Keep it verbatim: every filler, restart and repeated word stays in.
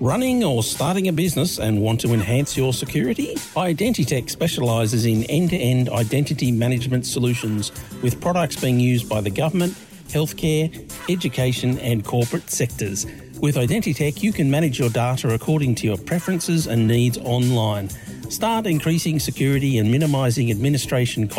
Running or starting a business and want to enhance your security? Identitech specialises in end-to-end identity management solutions with products being used by the government, healthcare, education and corporate sectors. With Identitech, you can manage your data according to your preferences and needs online. Start increasing security and minimising administration costs